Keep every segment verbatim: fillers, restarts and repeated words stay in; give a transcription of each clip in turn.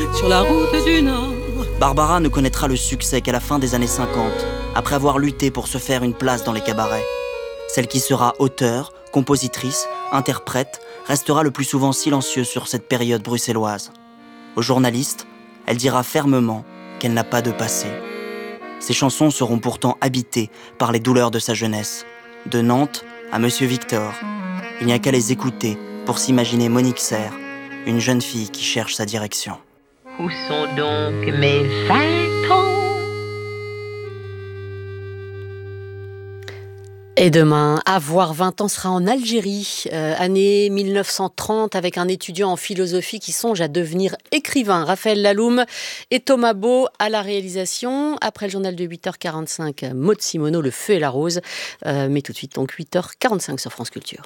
sur la route du Nord. Barbara ne connaîtra le succès qu'à la fin des années cinquante, après avoir lutté pour se faire une place dans les cabarets. Celle qui sera auteure, compositrice, interprète, restera le plus souvent silencieuse sur cette période bruxelloise. Aux journalistes, elle dira fermement qu'elle n'a pas de passé. Ses chansons seront pourtant habitées par les douleurs de sa jeunesse. De Nantes à Monsieur Victor, il n'y a qu'à les écouter pour s'imaginer Monique Serre, une jeune fille qui cherche sa direction. Où sont donc mes vingt ans? Et demain, avoir vingt ans sera en Algérie, euh, année mille neuf cent trente, avec un étudiant en philosophie qui songe à devenir écrivain. Raphaël Laloum et Thomas Beau à la réalisation. Après le journal de huit heures quarante-cinq, Maud Simoneau, Le Feu et la Rose. Euh, mais tout de suite, donc huit heures quarante-cinq sur France Culture.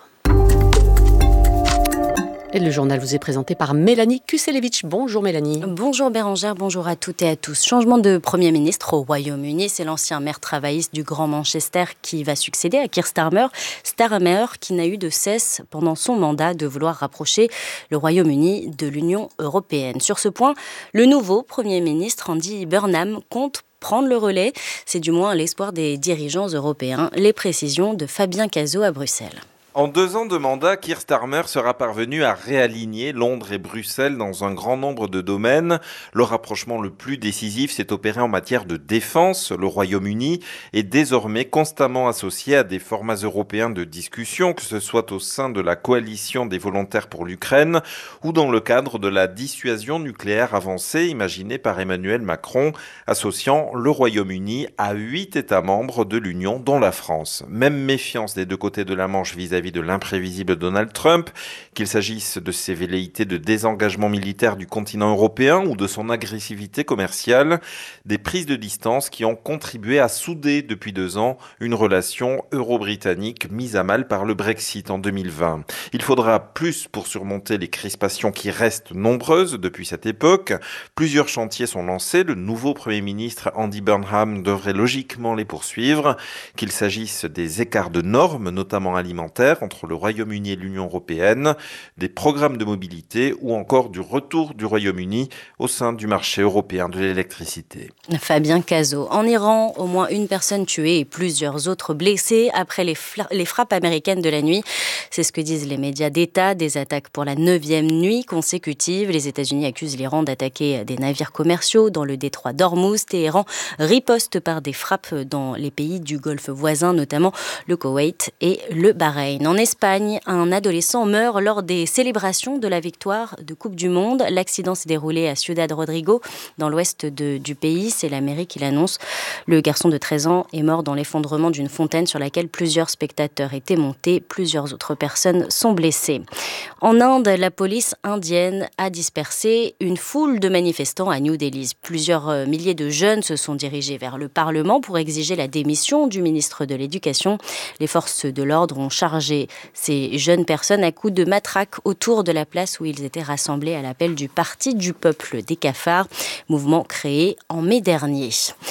Et le journal vous est présenté par Mélanie Kuselevich. Bonjour Mélanie. Bonjour Bérangère, bonjour à toutes et à tous. Changement de Premier ministre au Royaume-Uni, c'est l'ancien maire travailliste du Grand Manchester qui va succéder à Keir Starmer. Starmer qui n'a eu de cesse pendant son mandat de vouloir rapprocher le Royaume-Uni de l'Union européenne. Sur ce point, le nouveau Premier ministre Andy Burnham compte prendre le relais. C'est du moins l'espoir des dirigeants européens. Les précisions de Fabien Cazot à Bruxelles. En deux ans de mandat, Keir Starmer sera parvenu à réaligner Londres et Bruxelles dans un grand nombre de domaines. Le rapprochement le plus décisif s'est opéré en matière de défense. Le Royaume-Uni est désormais constamment associé à des formats européens de discussion, que ce soit au sein de la coalition des volontaires pour l'Ukraine ou dans le cadre de la dissuasion nucléaire avancée imaginée par Emmanuel Macron, associant le Royaume-Uni à huit États membres de l'Union, dont la France. Même méfiance des deux côtés de la Manche vis-à-vis de l'imprévisible Donald Trump, qu'il s'agisse de ses velléités de désengagement militaire du continent européen ou de son agressivité commerciale, des prises de distance qui ont contribué à souder depuis deux ans une relation euro-britannique mise à mal par le Brexit en deux mille vingt. Il faudra plus pour surmonter les crispations qui restent nombreuses depuis cette époque. Plusieurs chantiers sont lancés. Le nouveau Premier ministre Andy Burnham devrait logiquement les poursuivre, qu'il s'agisse des écarts de normes, notamment alimentaires, entre le Royaume-Uni et l'Union européenne, des programmes de mobilité ou encore du retour du Royaume-Uni au sein du marché européen de l'électricité. Fabien Cazot. En Iran, au moins une personne tuée et plusieurs autres blessés après les, fla- les frappes américaines de la nuit. C'est ce que disent les médias d'État. Des attaques pour la neuvième nuit consécutive. Les États-Unis accusent l'Iran d'attaquer des navires commerciaux dans le détroit d'Ormuz. Téhéran riposte par des frappes dans les pays du Golfe voisin, notamment le Koweït et le Bahreïn. En Espagne, un adolescent meurt lors des célébrations de la victoire de Coupe du Monde. L'accident s'est déroulé à Ciudad Rodrigo, dans l'ouest de, du pays. C'est la mairie qui l'annonce. Le garçon de treize ans est mort dans l'effondrement d'une fontaine sur laquelle plusieurs spectateurs étaient montés. Plusieurs autres personnes sont blessées. En Inde, la police indienne a dispersé une foule de manifestants à New Delhi. Plusieurs milliers de jeunes se sont dirigés vers le Parlement pour exiger la démission du ministre de l'Éducation. Les forces de l'ordre ont chargé ces jeunes personnes à coups de matraque autour de la place où ils étaient rassemblés à l'appel du Parti du peuple des cafards, mouvement créé en mai dernier.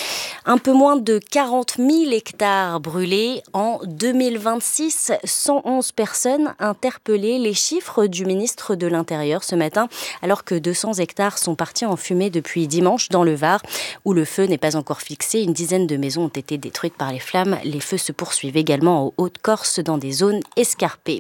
Un peu moins de quarante mille hectares brûlés en deux mille vingt-six, cent onze personnes interpellées. Les chiffres du ministre de l'Intérieur ce matin, alors que deux cents hectares sont partis en fumée depuis dimanche dans le Var, où le feu n'est pas encore fixé. Une dizaine de maisons ont été détruites par les flammes. Les feux se poursuivent également en Haute-Corse dans des zones escarpées.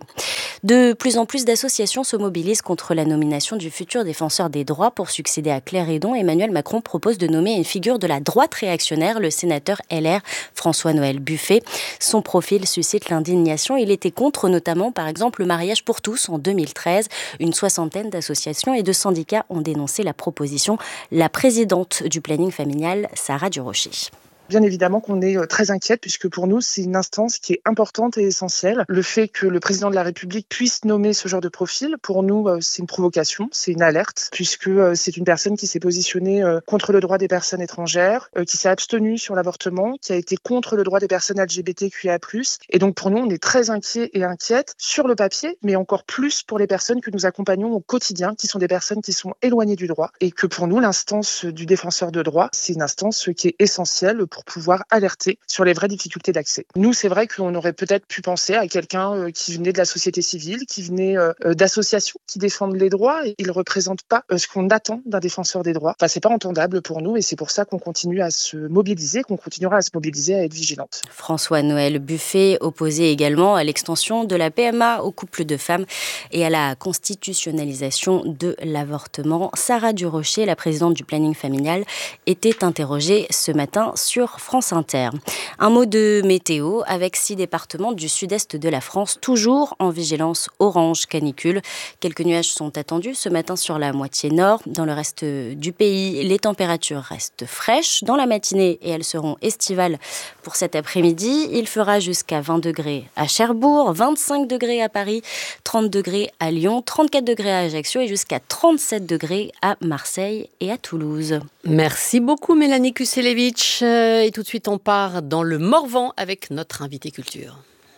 De plus en plus d'associations se mobilisent contre la nomination du futur défenseur des droits pour succéder à Claire Hédon. Emmanuel Macron propose de nommer une figure de la droite réactionnaire, le sénateur L R François-Noël Buffet. Son profil suscite l'indignation. Il était contre notamment, par exemple, le mariage pour tous en deux mille treize. Une soixantaine d'associations et de syndicats ont dénoncé la proposition. La présidente du planning familial, Sarah Durocher. Bien évidemment qu'on est très inquiète puisque pour nous, c'est une instance qui est importante et essentielle. Le fait que le président de la République puisse nommer ce genre de profil, pour nous, c'est une provocation, c'est une alerte puisque c'est une personne qui s'est positionnée contre le droit des personnes étrangères, qui s'est abstenue sur l'avortement, qui a été contre le droit des personnes L G B T Q I A plus. Et donc pour nous, on est très inquiets et inquiètes sur le papier, mais encore plus pour les personnes que nous accompagnons au quotidien, qui sont des personnes qui sont éloignées du droit. Et que pour nous, l'instance du défenseur de droit, c'est une instance qui est essentielle pour pour pouvoir alerter sur les vraies difficultés d'accès. Nous, c'est vrai qu'on aurait peut-être pu penser à quelqu'un qui venait de la société civile, qui venait d'associations qui défendent les droits, et il ne représente pas ce qu'on attend d'un défenseur des droits. Enfin, c'est pas entendable pour nous, et c'est pour ça qu'on continue à se mobiliser, qu'on continuera à se mobiliser, à être vigilante. François-Noël Buffet, opposé également à l'extension de la P M A aux couples de femmes et à la constitutionnalisation de l'avortement. Sarah Durocher, la présidente du planning familial, était interrogée ce matin sur France Inter. Un mot de météo avec six départements du sud-est de la France, toujours en vigilance orange canicule. Quelques nuages sont attendus ce matin sur la moitié nord. Dans le reste du pays, les températures restent fraîches dans la matinée et elles seront estivales pour cet après-midi. Il fera jusqu'à vingt degrés à Cherbourg, vingt-cinq degrés à Paris, trente degrés à Lyon, trente-quatre degrés à Ajaccio et jusqu'à trente-sept degrés à Marseille et à Toulouse. Merci beaucoup Mélanie Kuselevich. Et tout de suite on part dans le Morvan avec notre invité culture.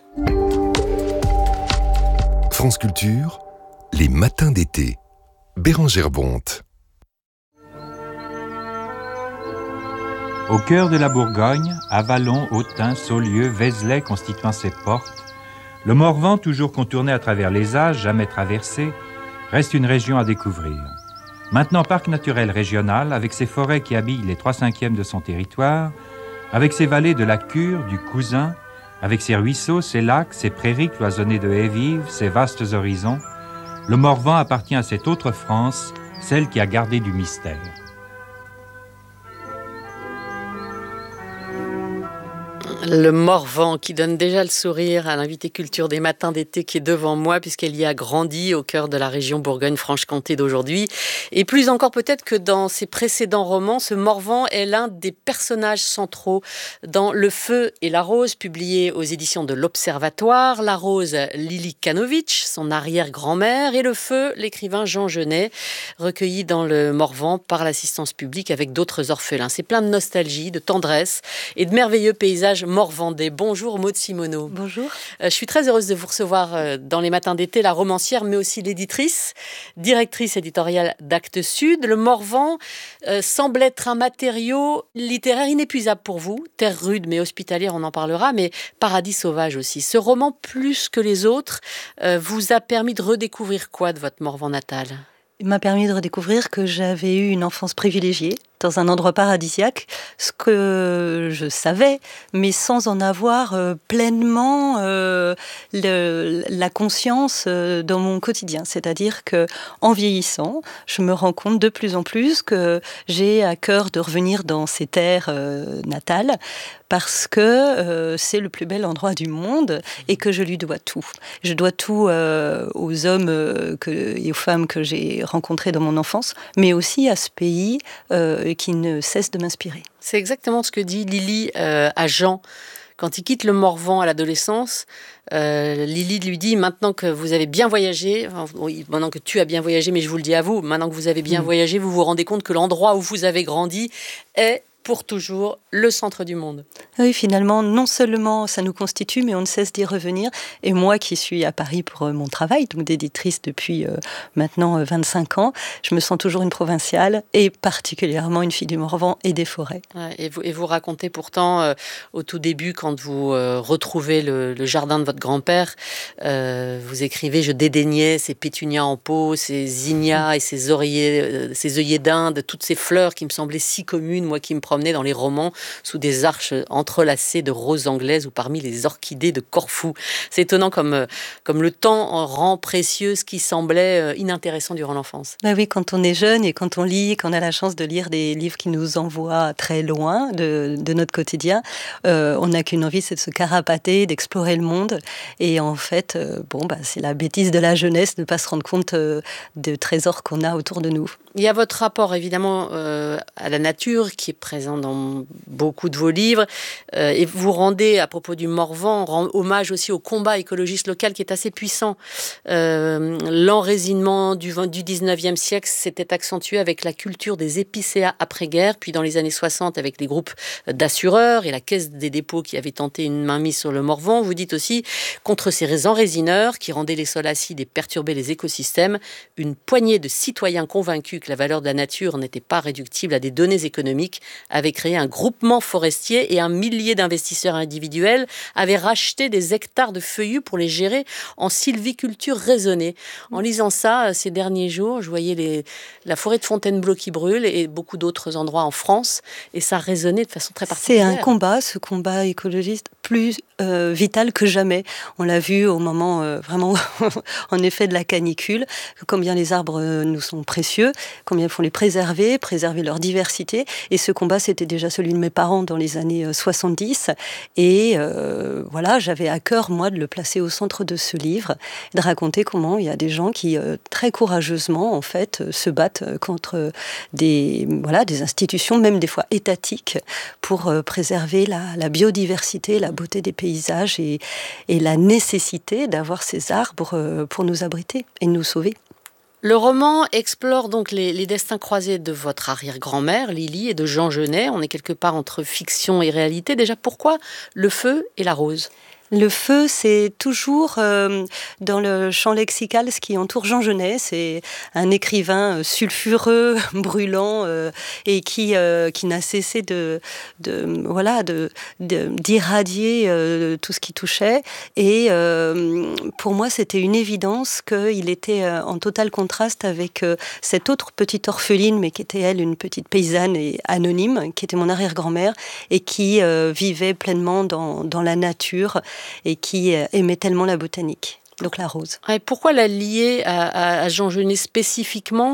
France Culture, les matins d'été. Bérengère Bonte. Au cœur de la Bourgogne, Avallon, Autun, Saulieu, Vézelay constituant ses portes, le Morvan, toujours contourné à travers les âges, jamais traversé, reste une région à découvrir. Maintenant parc naturel régional, avec ses forêts qui habillent les trois cinquièmes de son territoire, avec ses vallées de la Cure, du Cousin, avec ses ruisseaux, ses lacs, ses prairies cloisonnées de haies vives, ses vastes horizons, le Morvan appartient à cette autre France, celle qui a gardé du mystère. Le Morvan qui donne déjà le sourire à l'invité culture des matins d'été qui est devant moi puisqu'elle y a grandi au cœur de la région Bourgogne-Franche-Comté d'aujourd'hui. Et plus encore peut-être que dans ses précédents romans, ce Morvan est l'un des personnages centraux dans Le Feu et la Rose, publié aux éditions de l'Observatoire. La Rose, Lily Kanovitch, son arrière-grand-mère, et Le Feu, l'écrivain Jean Genet, recueilli dans le Morvan par l'assistance publique avec d'autres orphelins. C'est plein de nostalgie, de tendresse et de merveilleux paysages morvandais. Bonjour Maud Simoneau. Bonjour. Euh, je suis très heureuse de vous recevoir euh, dans les matins d'été, la romancière, mais aussi l'éditrice, directrice éditoriale d'Actes Sud. Le Morvan euh, semble être un matériau littéraire inépuisable pour vous. Terre rude mais hospitalière, on en parlera, mais paradis sauvage aussi. Ce roman, plus que les autres, euh, vous a permis de redécouvrir quoi de votre Morvan natal ? Il m'a permis de redécouvrir que j'avais eu une enfance privilégiée dans un endroit paradisiaque, ce que je savais, mais sans en avoir euh, pleinement euh, le, la conscience euh, dans mon quotidien. C'est-à-dire que, en vieillissant, je me rends compte de plus en plus que j'ai à cœur de revenir dans ces terres euh, natales, parce que euh, c'est le plus bel endroit du monde et que je lui dois tout. Je dois tout euh, aux hommes euh, que, et aux femmes que j'ai rencontrés dans mon enfance, mais aussi à ce pays euh, qui ne cesse de m'inspirer. C'est exactement ce que dit Lily euh, à Jean. Quand il quitte le Morvan à l'adolescence, euh, Lily lui dit, maintenant que vous avez bien voyagé, enfin, oui, maintenant que tu as bien voyagé, mais je vous le dis à vous, maintenant que vous avez bien mmh. voyagé, vous vous rendez compte que l'endroit où vous avez grandi est pour toujours le centre du monde. Oui, finalement, non seulement ça nous constitue, mais on ne cesse d'y revenir. Et moi qui suis à Paris pour mon travail, donc d'éditrice depuis euh, maintenant euh, vingt-cinq ans, je me sens toujours une provinciale et particulièrement une fille du Morvan et des forêts. Ouais, et, vous, et vous racontez pourtant, euh, au tout début, quand vous euh, retrouvez le, le jardin de votre grand-père, euh, vous écrivez « Je dédaignais ces pétunias en pot, ces zinnias et ces oreillers, euh, ces œillets d'Inde, toutes ces fleurs qui me semblaient si communes, moi qui me promenais dans les romans sous des arches entrelacées de roses anglaises ou parmi les orchidées de Corfou. » C'est étonnant comme, comme le temps rend précieux ce qui semblait inintéressant durant l'enfance. Ben oui, quand on est jeune et quand on lit, quand on a la chance de lire des livres qui nous envoient très loin de, de notre quotidien, euh, on n'a qu'une envie, c'est de se carapater, d'explorer le monde. Et en fait, euh, bon, ben, c'est la bêtise de la jeunesse de ne pas se rendre compte euh, des trésors qu'on a autour de nous. Il y a votre rapport évidemment euh, à la nature qui est présent dans beaucoup de vos livres euh, et vous rendez à propos du Morvan rend hommage aussi au combat écologiste local qui est assez puissant. Euh, l'enracinement du, du dix-neuvième siècle s'était accentué avec la culture des épicéas après-guerre, puis dans les années soixante avec les groupes d'assureurs et la Caisse des dépôts qui avait tenté une mainmise sur le Morvan. Vous dites aussi contre ces enracineurs qui rendaient les sols acides et perturbaient les écosystèmes, une poignée de citoyens convaincus que la valeur de la nature n'était pas réductible à des données économiques, avait créé un groupement forestier et un millier d'investisseurs individuels avaient racheté des hectares de feuillus pour les gérer en sylviculture raisonnée. En lisant ça, ces derniers jours, je voyais les, la forêt de Fontainebleau qui brûle et beaucoup d'autres endroits en France, et ça résonnait de façon très particulière. C'est un combat, ce combat écologiste, plus euh, vital que jamais. On l'a vu au moment euh, vraiment, en effet, de la canicule, combien les arbres euh, nous sont précieux, combien il faut les préserver, préserver leur diversité. Et ce combat, c'était déjà celui de mes parents dans les années euh, soixante-dix. Et euh, voilà, j'avais à cœur, moi, de le placer au centre de ce livre, de raconter comment il y a des gens qui, euh, très courageusement, en fait, euh, se battent contre des, voilà, des institutions, même des fois étatiques, pour euh, préserver la, la biodiversité, la beauté des paysages et, et la nécessité d'avoir ces arbres euh, pour nous abriter et nous sauver. Le roman explore donc les, les destins croisés de votre arrière-grand-mère, Lily, et de Jean Genet. On est quelque part entre fiction et réalité. Déjà, pourquoi le feu et la rose ? Le feu, c'est toujours euh, dans le champ lexical ce qui entoure Jean Genet. C'est un écrivain sulfureux, brûlant, euh, et qui euh, qui n'a cessé de, de voilà de, de d'irradier euh, tout ce qui touchait. Et euh, pour moi, c'était une évidence qu'il était en total contraste avec euh, cette autre petite orpheline, mais qui était elle une petite paysanne et anonyme, qui était mon arrière-grand-mère et qui euh, vivait pleinement dans dans la nature et qui aimait tellement la botanique. Donc la rose. Et pourquoi la lier à, à, à Jean Genet spécifiquement ?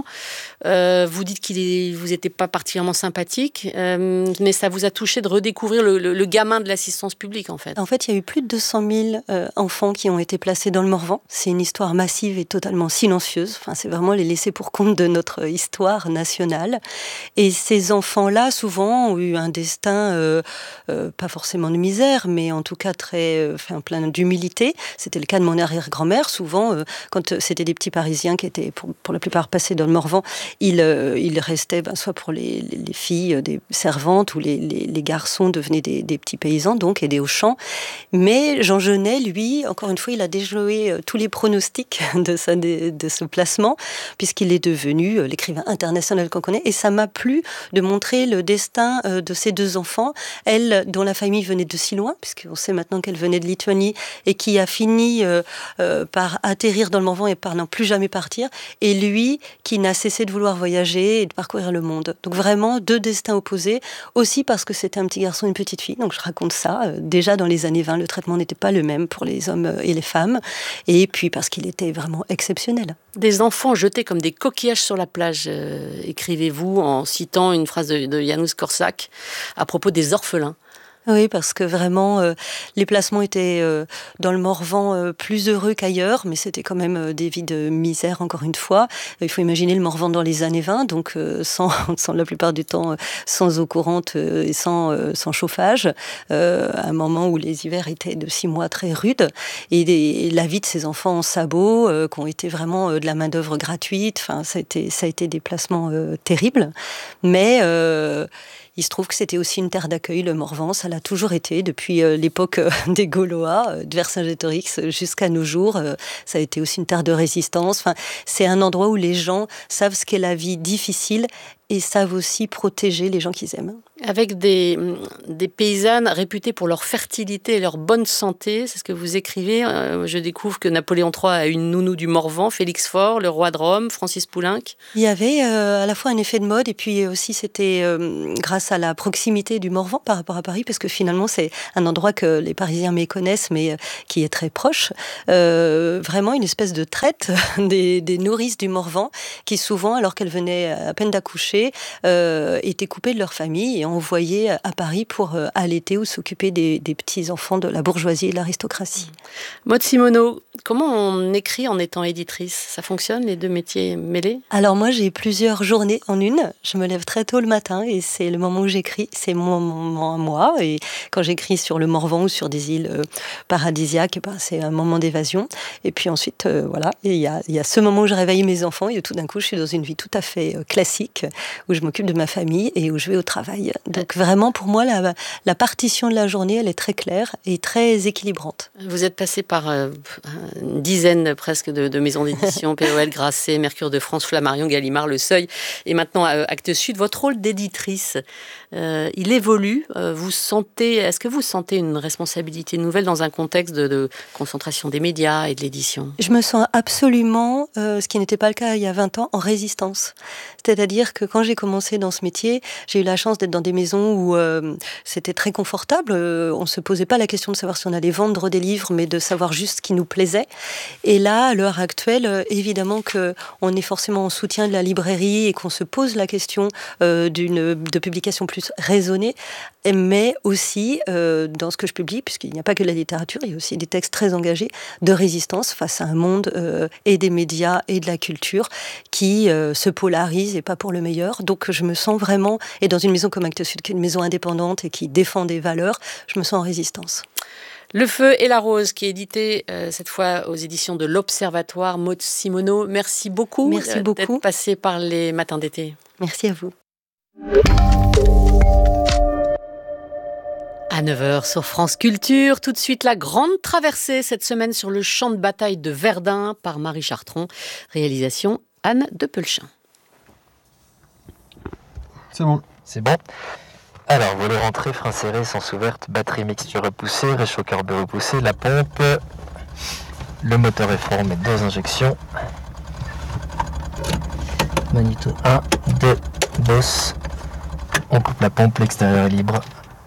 euh, Vous dites qu'il est, vous n'étiez pas particulièrement sympathique, euh, mais ça vous a touché de redécouvrir le, le, le gamin de l'assistance publique, en fait. En fait, il y a eu plus de deux cent mille euh, enfants qui ont été placés dans le Morvan. C'est une histoire massive et totalement silencieuse. Enfin, c'est vraiment les laissés pour compte de notre histoire nationale. Et ces enfants-là, souvent, ont eu un destin, euh, euh, pas forcément de misère, mais en tout cas très, euh, enfin, plein d'humilité. C'était le cas de mon arrière grand-mère, souvent, euh, quand c'était des petits Parisiens qui étaient pour, pour la plupart passés dans le Morvan, ils, euh, ils restaient ben, soit pour les, les, les filles, des servantes, ou les, les, les garçons devenaient des, des petits paysans, donc aidés au champ. Mais Jean Genet, lui, encore une fois, il a déjoué euh, tous les pronostics de, sa, de, de ce placement, puisqu'il est devenu euh, l'écrivain international qu'on connaît. Et ça m'a plu de montrer le destin euh, de ces deux enfants, elle, dont la famille venait de si loin, puisqu'on sait maintenant qu'elle venait de Lituanie, et qui a fini euh, Euh, par atterrir dans le Morvan et par n'en plus jamais partir, et lui qui n'a cessé de vouloir voyager et de parcourir le monde. Donc vraiment deux destins opposés, aussi parce que c'était un petit garçon et une petite fille, donc je raconte ça. Euh, déjà dans les années vingt, le traitement n'était pas le même pour les hommes et les femmes, et puis parce qu'il était vraiment exceptionnel. Des enfants jetés comme des coquillages sur la plage, euh, écrivez-vous en citant une phrase de, de Janusz Korczak à propos des orphelins. Oui, parce que vraiment, euh, les placements étaient euh, dans le Morvan euh, plus heureux qu'ailleurs, mais c'était quand même euh, des vies de misère, encore une fois. Il faut imaginer le Morvan dans les années vingt, donc euh, sans, sans la plupart du temps, euh, sans eau courante euh, et sans, euh, sans chauffage, euh, à un moment où les hivers étaient de six mois très rudes, et, des, et la vie de ces enfants en sabots, euh, qui ont été vraiment euh, de la main-d'œuvre gratuite, enfin, ça a été, ça a été des placements euh, terribles, mais... Euh, Il se trouve que c'était aussi une terre d'accueil, le Morvan, ça l'a toujours été, depuis euh, l'époque euh, des Gaulois, euh, de Vercingétorix jusqu'à nos jours. Euh, ça a été aussi une terre de résistance. Enfin, c'est un endroit où les gens savent ce qu'est la vie difficile et savent aussi protéger les gens qu'ils aiment. Avec des, des paysannes réputées pour leur fertilité et leur bonne santé, c'est ce que vous écrivez. Euh, je découvre que Napoléon trois a une nounou du Morvan, Félix Faure, le roi de Rome, Francis Poulenc. Il y avait euh, à la fois un effet de mode, et puis aussi c'était euh, grâce à la proximité du Morvan par rapport à Paris, parce que finalement c'est un endroit que les Parisiens méconnaissent, mais euh, qui est très proche. Euh, vraiment une espèce de traite des, des nourrices du Morvan, qui souvent, alors qu'elles venaient à peine d'accoucher, euh, étaient coupées de leur famille et envoyés à Paris pour euh, allaiter ou s'occuper des, des petits-enfants de la bourgeoisie et de l'aristocratie. Maud Simoneau, comment on écrit en étant éditrice ? Ça fonctionne, les deux métiers mêlés ? Alors moi, j'ai plusieurs journées en une. Je me lève très tôt le matin et c'est le moment où j'écris. C'est mon moment à moi. Et quand j'écris sur le Morvan ou sur des îles euh, paradisiaques, ben, c'est un moment d'évasion. Et puis ensuite, euh, voilà, il y a, y a ce moment où je réveille mes enfants et tout d'un coup, je suis dans une vie tout à fait euh, classique, où je m'occupe de ma famille et où je vais au travail. Donc vraiment, pour moi, la, la partition de la journée, elle est très claire et très équilibrante. Vous êtes passé par euh, une dizaine presque de, de maisons d'édition, P O L, Grasset, Mercure de France, Flammarion, Gallimard, Le Seuil, et maintenant euh, Actes Sud. Votre rôle d'éditrice, euh, il évolue. Euh, vous sentez, est-ce que vous sentez une responsabilité nouvelle dans un contexte de, de concentration des médias et de l'édition ? Je me sens absolument, euh, ce qui n'était pas le cas il y a vingt ans, en résistance. C'est-à-dire que quand j'ai commencé dans ce métier, j'ai eu la chance d'être dans des maisons où euh, c'était très confortable. Euh, on ne se posait pas la question de savoir si on allait vendre des livres, mais de savoir juste ce qui nous plaisait. Et là, à l'heure actuelle, euh, évidemment qu'on est forcément en soutien de la librairie et qu'on se pose la question euh, d'une, de publication plus raisonnée, mais aussi euh, dans ce que je publie, puisqu'il n'y a pas que de la littérature, il y a aussi des textes très engagés de résistance face à un monde euh, et des médias et de la culture qui euh, se polarisent et pas pour le meilleur. Donc je me sens vraiment, et dans une maison comme Actes Sud, qui est une maison indépendante et qui défend des valeurs, je me sens en résistance. Le Feu et la Rose, qui est édité euh, cette fois aux éditions de l'Observatoire. Maud Simoneau, merci beaucoup, merci euh, beaucoup d'être passé par les matins d'été. Merci à vous. À neuf heures sur France Culture, tout de suite la grande traversée cette semaine sur le champ de bataille de Verdun par Marie Chartron. Réalisation Anne de Pelchin. C'est bon. C'est bon. Alors, volet rentrée, frein serré, sens ouverte, batterie mixture repoussée, réchaud carburant repoussé, la pompe. Le moteur est formé, deux injections. Magnéto un, deux, boss. On coupe la pompe, l'extérieur est libre.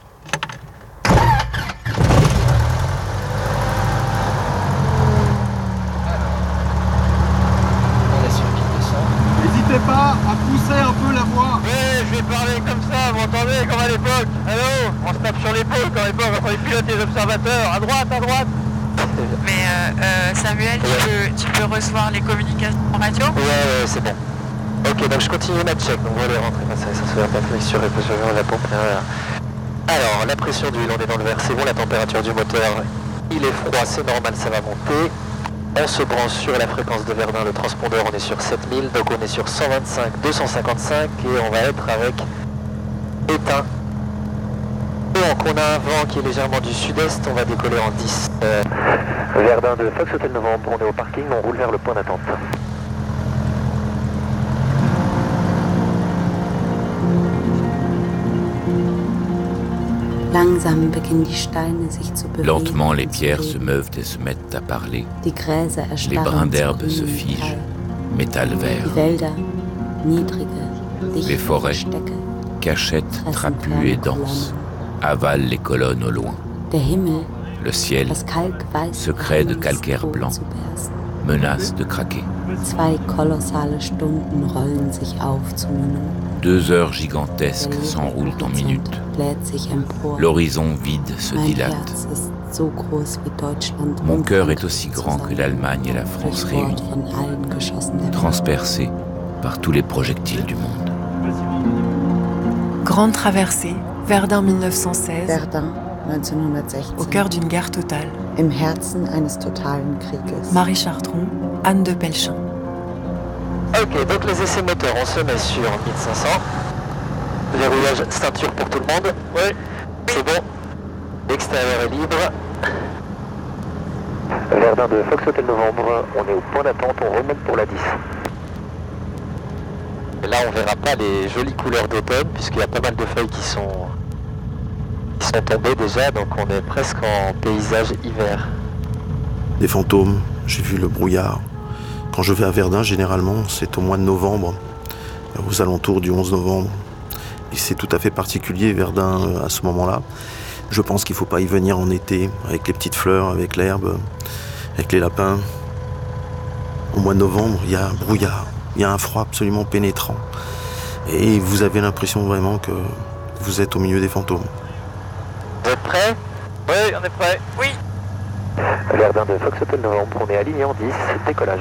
N'hésitez pas à pousser un peu la voix. Ouais, je vais parler comme ça, vous entendez, comme à l'époque. Allô, on se tape sur l'épaule comme à l'époque, quand on pilote les observateurs. À droite, à droite. Mais euh, euh, Samuel, ouais. tu, peux, tu peux recevoir les communications en radio ? Ouais, ouais, c'est bon. Ok, donc je continue ma check. Donc voilà, rentrer comme ça, ça se fait pas mixture et pression de la pompe. Voilà. Alors, la pression d'huile, on est dans le vert, c'est bon. La température du moteur, il est froid, c'est normal, ça va monter. On se branche sur la fréquence de Verdun, le transpondeur, on est sur sept mille, donc on est sur cent vingt-cinq, deux cent cinquante-cinq et on va être avec éteint. Donc on a un vent qui est légèrement du sud-est, on va décoller en dix. Euh, Verdun de Fox Hotel Novembre, on est au parking, on roule vers le point d'attente. Lentement, les pierres se meuvent et se mettent à parler. Les brins d'herbe se figent, métal vert. Les forêts, cachettes trapues et denses, avalent les colonnes au loin. Le ciel, secret de calcaire blanc, menace de craquer. Deux heures gigantesques s'enroulent en minutes. L'horizon vide se dilate. Mon cœur est aussi grand que l'Allemagne et la France réunies, transpercé par tous les projectiles du monde. Grande traversée, Verdun mille neuf cent seize, au cœur d'une guerre totale. Marie Chartron, Anne de Pelchin. Ok, donc les essais moteurs, on se met sur mille cinq cents. Verrouillage ceinture pour tout le monde. Oui. C'est bon. L'extérieur est libre. Verdun de Fox Hotel Novembre, on est au point d'attente, on remonte pour la dix. Et là, on verra pas les jolies couleurs d'automne, puisqu'il y a pas mal de feuilles qui sont, qui sont tombées déjà, donc on est presque en paysage hiver. Des fantômes, j'ai vu le brouillard. Quand je vais à Verdun, généralement, c'est au mois de novembre, aux alentours du onze novembre. Et c'est tout à fait particulier, Verdun, à ce moment-là. Je pense qu'il ne faut pas y venir en été, avec les petites fleurs, avec l'herbe, avec les lapins. Au mois de novembre, il y a un brouillard, il y a un froid absolument pénétrant. Et vous avez l'impression vraiment que vous êtes au milieu des fantômes. Vous êtes prêts ? Oui, on est prêts. Oui. Verdun de Fox Hotel Novembre, on est aligné en dix, décollage.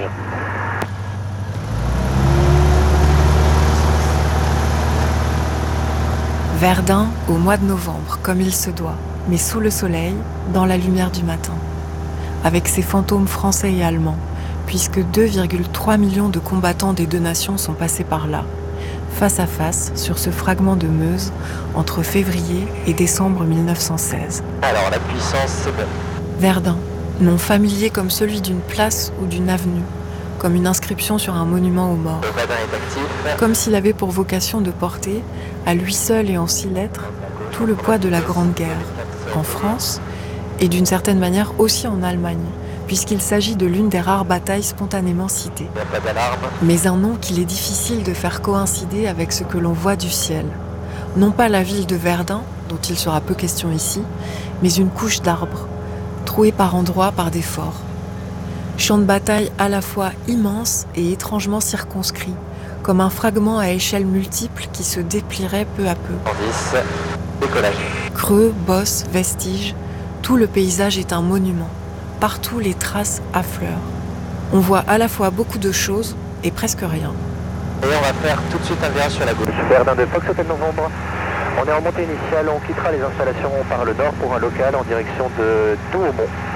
Verdun au mois de novembre, comme il se doit, mais sous le soleil, dans la lumière du matin. Avec ses fantômes français et allemands, puisque deux virgule trois millions de combattants des deux nations sont passés par là. face à face sur ce fragment de Meuse entre février et décembre mille neuf cent seize. Alors la puissance, c'est bon. Verdun, nom familier comme celui d'une place ou d'une avenue, comme une inscription sur un monument aux morts. Le badin est actif. Comme s'il avait pour vocation de porter, à lui seul et en six lettres, tout le poids de la Grande Guerre, en France, et d'une certaine manière aussi en Allemagne, puisqu'il s'agit de l'une des rares batailles spontanément citées. Il n'y a pas d'alarme. Mais un nom qu'il est difficile de faire coïncider avec ce que l'on voit du ciel. Non pas la ville de Verdun, dont il sera peu question ici, mais une couche d'arbres, trouée par endroits par des forts. Champ de bataille à la fois immense et étrangement circonscrit, comme un fragment à échelle multiple qui se déplierait peu à peu. dix, décollage. Creux, bosses, vestiges, tout le paysage est un monument. Partout les traces affleurent. On voit à la fois beaucoup de choses et presque rien. Et on va faire tout de suite un virage sur la gauche. Verdun de Fox Hotel Novembre. On est en montée initiale, on quittera les installations par le nord pour un local en direction de Douaumont.